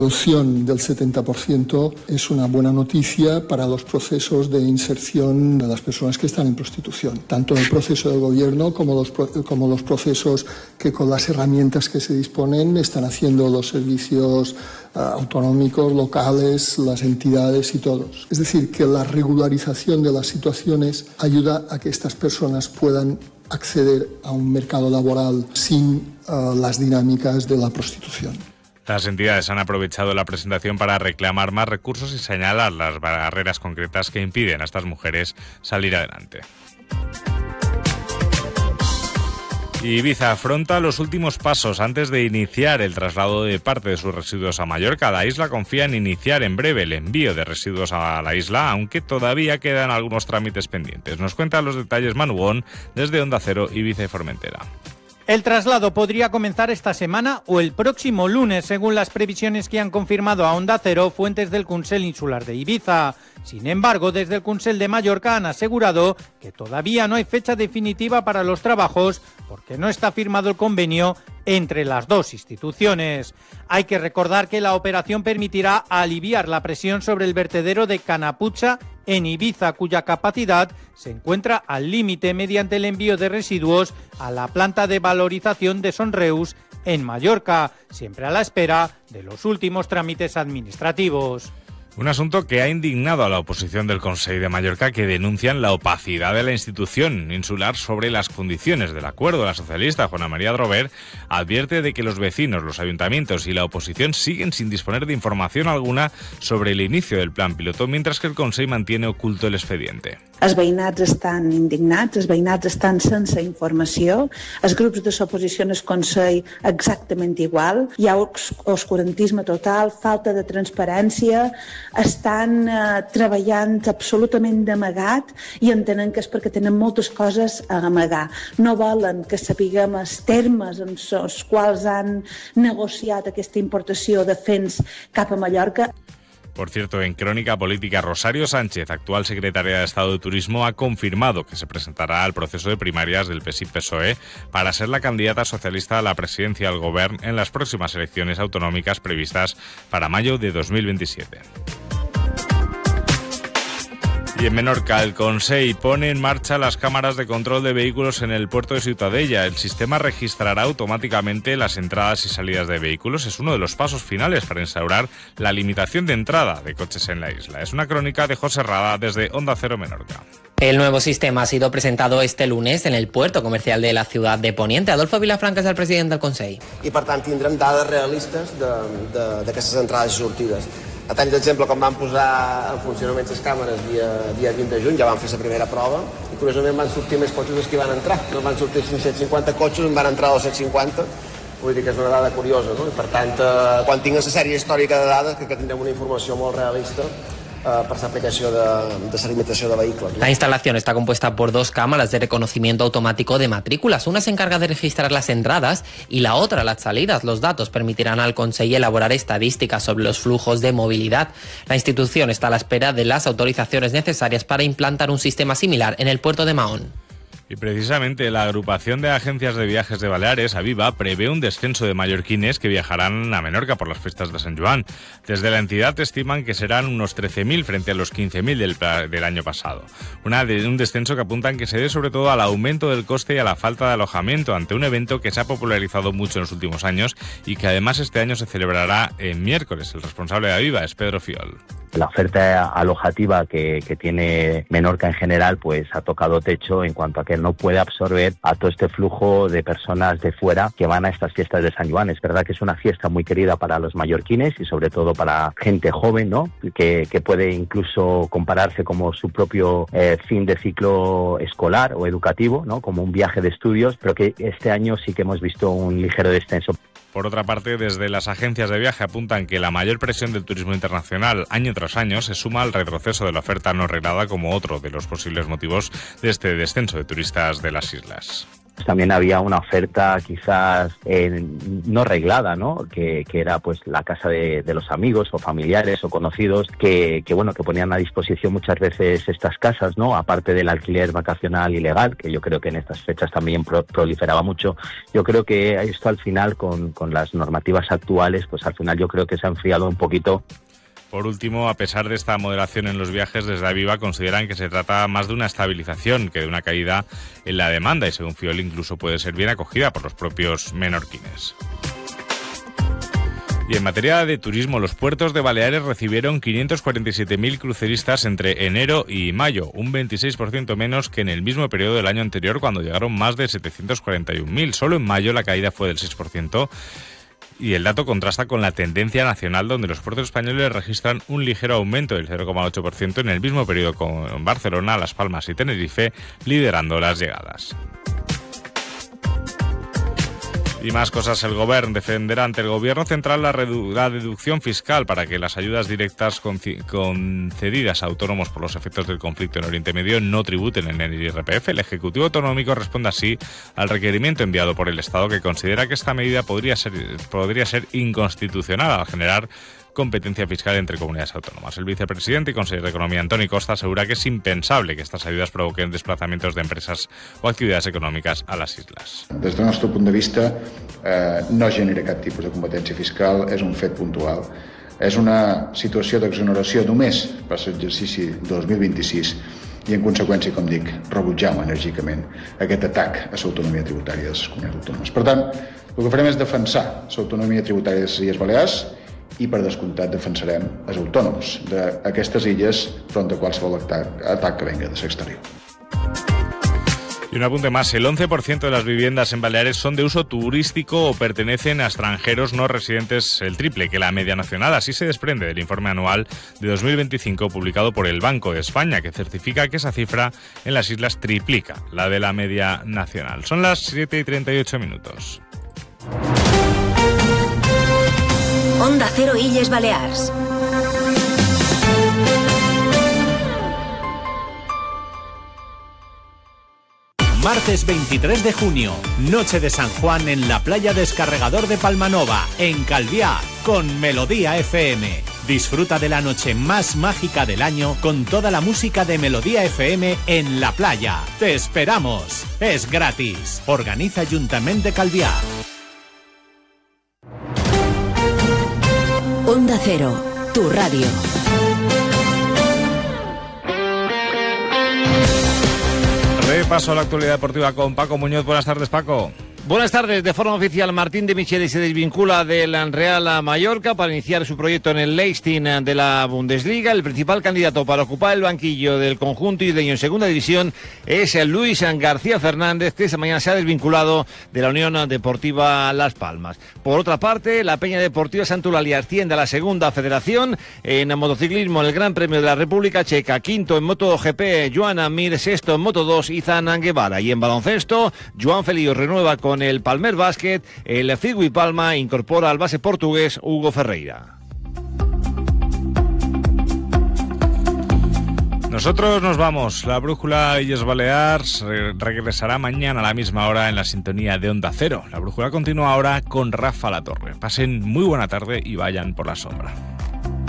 reducción del 70% es una buena noticia para los procesos de inserción de las personas que están en prostitución, tanto el proceso del gobierno como los procesos que con las herramientas que se disponen están haciendo los servicios autonómicos, locales, las entidades y todos. Es decir, que la regularización de las situaciones ayuda a que estas personas puedan acceder a un mercado laboral sin las dinámicas de la prostitución. Las entidades han aprovechado la presentación para reclamar más recursos y señalar las barreras concretas que impiden a estas mujeres salir adelante. Ibiza afronta los últimos pasos antes de iniciar el traslado de parte de sus residuos a Mallorca. La isla confía en iniciar en breve el envío de residuos a la isla, aunque todavía quedan algunos trámites pendientes. Nos cuenta los detalles Manu Bon desde Onda Cero, Ibiza y Formentera. El traslado podría comenzar esta semana o el próximo lunes, según las previsiones que han confirmado a Onda Cero fuentes del Consell Insular de Ibiza. Sin embargo, desde el Consell de Mallorca han asegurado que todavía no hay fecha definitiva para los trabajos porque no está firmado el convenio entre las dos instituciones. Hay que recordar que la operación permitirá aliviar la presión sobre el vertedero de Canapucha en Ibiza, cuya capacidad se encuentra al límite mediante el envío de residuos a la planta de valorización de Sonreus en Mallorca, siempre a la espera de los últimos trámites administrativos. Un asunto que ha indignado a la oposición del Consell de Mallorca, que denuncian la opacidad de la institución insular sobre las condiciones del acuerdo. La socialista Juana María Drover advierte de que los vecinos, los ayuntamientos y la oposición siguen sin disponer de información alguna sobre el inicio del plan piloto, mientras que el Consell mantiene oculto el expediente. Els veïnats estan indignats, els veïnats estan sense informació, els grups de l'oposició en el Consell exactament igual, hi ha oscurantisme total, falta de transparència, estan treballant absolutament d'amagat i entenen que és perquè tenen moltes coses a amagar. No volen que sapiguem els termes en els quals han negociat aquesta importació de fens cap a Mallorca. Por cierto, en Crónica Política, Rosario Sánchez, actual secretaria de Estado de Turismo, ha confirmado que se presentará al proceso de primarias del PSI-PSOE para ser la candidata socialista a la presidencia del Govern en las próximas elecciones autonómicas previstas para mayo de 2027. Y en Menorca, el Consell pone en marcha las cámaras de control de vehículos en el puerto de Ciutadella. El sistema registrará automáticamente las entradas y salidas de vehículos. Es uno de los pasos finales para instaurar la limitación de entrada de coches en la isla. Es una crónica de José Rada desde Onda Cero Menorca. El nuevo sistema ha sido presentado este lunes en el puerto comercial de la ciudad de Poniente. Adolfo Vilafranca és el president del Consell. I per tant tindrem dades realistes d'aquestes entrades i sortides. A tall d'exemple, quan vam posar en funcionament les càmeres dia 20 de juny, ja vam fer la primera prova i curiosament van sortir més cotxes dels que van entrar. No van sortir 550 cotxes, en van entrar 250. Vull dir que és una dada curiosa, no? I per tant, quan tinguem la sèrie històrica de dades, crec que tindrem una informació molt realista para la aplicación de esa limitación de vehículos. La instalación está compuesta por dos cámaras de reconocimiento automático de matrículas. Una se encarga de registrar las entradas y la otra las salidas. Los datos permitirán al Consell elaborar estadísticas sobre los flujos de movilidad. La institución está a la espera de las autorizaciones necesarias para implantar un sistema similar en el puerto de Mahón. Y precisamente la agrupación de agencias de viajes de Baleares, Aviva, prevé un descenso de mallorquines que viajarán a Menorca por las fiestas de Sant Joan. Desde la entidad estiman que serán unos 13.000 frente a los 15.000 del año pasado. Un descenso que apuntan que se debe sobre todo al aumento del coste y a la falta de alojamiento ante un evento que se ha popularizado mucho en los últimos años y que además este año se celebrará en miércoles. El responsable de Aviva es Pedro Fiol. La oferta alojativa que tiene Menorca en general pues ha tocado techo en cuanto a que no puede absorber a todo este flujo de personas de fuera que van a estas fiestas de Sant Joan. Es verdad que es una fiesta muy querida para los mallorquines y sobre todo para gente joven, ¿no? Que puede incluso compararse como su propio fin de ciclo escolar o educativo, ¿no? Como un viaje de estudios, pero que este año sí que hemos visto un ligero descenso. Por otra parte, desde las agencias de viaje apuntan que la mayor presión del turismo internacional año tras año se suma al retroceso de la oferta no reglada como otro de los posibles motivos de este descenso de turistas de las islas. también había una oferta quizás no reglada, ¿no? Que era pues la casa de los amigos o familiares o conocidos que ponían a disposición muchas veces estas casas, ¿no? Aparte del alquiler vacacional ilegal, que yo creo que en estas fechas también proliferaba mucho. Yo creo que esto al final con las normativas actuales, pues al final yo creo que se ha enfriado un poquito. Por último, a pesar de esta moderación en los viajes, desde Aviva consideran que se trata más de una estabilización que de una caída en la demanda y, según Fiol, incluso puede ser bien acogida por los propios menorquines. Y en materia de turismo, los puertos de Baleares recibieron 547.000 cruceristas entre enero y mayo, un 26% menos que en el mismo periodo del año anterior, cuando llegaron más de 741.000. Solo en mayo la caída fue del 6%. Y el dato contrasta con la tendencia nacional, donde los puertos españoles registran un ligero aumento del 0,8% en el mismo periodo, con Barcelona, Las Palmas y Tenerife liderando las llegadas. Y más cosas, el Govern defenderá ante el Gobierno central la deducción fiscal para que las ayudas directas concedidas a autónomos por los efectos del conflicto en Oriente Medio no tributen en el IRPF. El Ejecutivo Autonómico responde así al requerimiento enviado por el Estado, que considera que esta medida podría ser inconstitucional al generar competencia fiscal entre comunidades autónomas. El vicepresidente y consejero de Economía, Antoni Costa, asegura que es impensable que estas ayudas provoquen desplazamientos de empresas o actividades econòmiques a les isles. Des del nostre punt de vista, no genera cap tipus de competència fiscal, és un fet puntual. És una situació d'exoneració només per l'exercici 2026 i, en conseqüència, com dic, rebutjam enèrgicament aquest atac a l'autonomia tributària de les comunitats autònomes. Per tant, el que farem és defensar l'autonomia tributària de les Illes Balears i, per descomptat, defensarem els autònoms d'aquestes illes front a qualsevol atac que venga de l'exterior. Y un apunte más, el 11% de las viviendas en Baleares son de uso turístico o pertenecen a extranjeros no residentes, el triple que la media nacional. Así se desprende del informe anual de 2025 publicado por el Banco de España, que certifica que esa cifra en las islas triplica la de la media nacional. Son las 7:38. Onda Cero Illes Balears. Martes 23 de junio, noche de San Juan en la playa Descarregador de Palmanova, en Calviá, con Melodía FM. Disfruta de la noche más mágica del año con toda la música de Melodía FM en la playa. ¡Te esperamos! Es gratis. Organiza Ayuntamiento de Calviá. Onda Cero, tu radio. Repaso a la actualidad deportiva con Paco Muñoz. Buenas tardes, Paco. Buenas tardes. De forma oficial, Martín de Micheli se desvincula del Real Mallorca para iniciar su proyecto en el Leipzig de la Bundesliga. El principal candidato para ocupar el banquillo del conjunto isleño en segunda división es Luis García Fernández, que esta mañana se ha desvinculado de la Unión Deportiva Las Palmas. Por otra parte, la Peña Deportiva Sant Eulàlia asciende a la segunda federación. En motociclismo, el Gran Premio de la República Checa, quinto en MotoGP, Joan Mir, sexto en Moto2, Izan Guevara. Y en baloncesto, Joan Feliu renueva con el Palmer Basket, el Figui Palma incorpora al base portugués Hugo Ferreira. Nosotros nos vamos. La Brújula Illes Balears regresará mañana a la misma hora en la sintonía de Onda Cero. La Brújula continúa ahora con Rafa Latorre. Pasen muy buena tarde y vayan por la sombra.